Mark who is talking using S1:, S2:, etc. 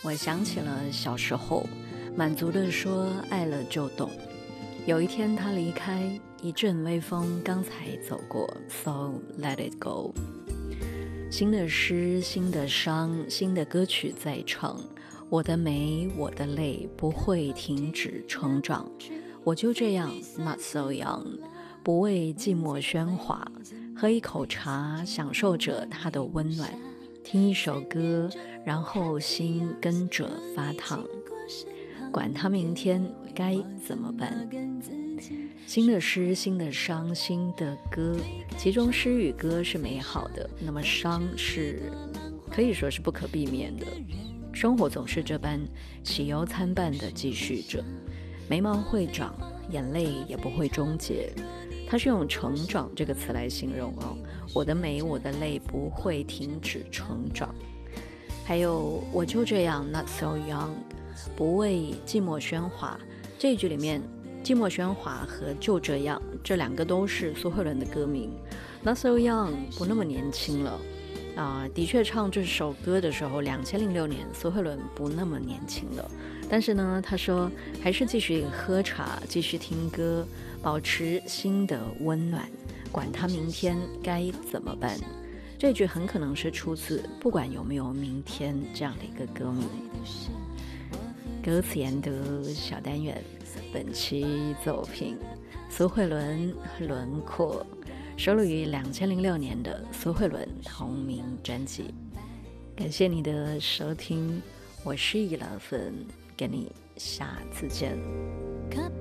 S1: 我想起了小时候，满足地说爱了就懂。有一天他离开，一阵微风刚才走过， So let it go。 新的诗，新的伤，新的歌曲在唱，我的美，我的泪不会停止成长。我就这样 Not so young， 不为寂寞喧哗，喝一口茶，享受着它的温暖，听一首歌，然后心跟着发烫，管他明天该怎么办。新的诗，新的伤，新的歌，其中诗与歌是美好的，那么伤是可以说是不可避免的。生活总是这般喜忧参半的继续着，眉毛会长，眼泪也不会终结。它是用成长这个词来形容哦，我的美，我的泪不会停止成长。还有我就这样 Not so young， 不为寂寞喧哗。这一句里面寂寞喧哗和就这样这两个都是苏慧伦的歌名。 Not so young 不那么年轻了的确唱这首歌的时候2006年苏慧伦不那么年轻了，但是呢他说还是继续喝茶，继续听歌，保持心的温暖，管他明天该怎么办。这句很可能是出自不管有没有明天这样的一个歌名。歌词研读小单元，本期作品苏慧伦轮廓，收录于2006年的苏慧伦同名专辑。感谢你的收听，我是易老粉，跟你下次见。